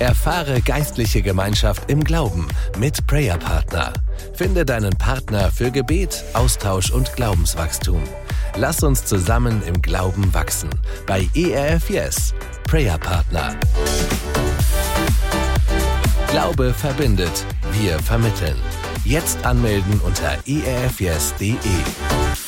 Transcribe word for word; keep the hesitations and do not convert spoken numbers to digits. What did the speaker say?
Erfahre geistliche Gemeinschaft im Glauben mit Prayer Partner. Finde deinen Partner für Gebet, Austausch und Glaubenswachstum. Lass uns zusammen im Glauben wachsen. Bei E R F Yes, Prayer Partner. Glaube verbindet. Wir vermitteln. Jetzt anmelden unter e r f yes punkt d e.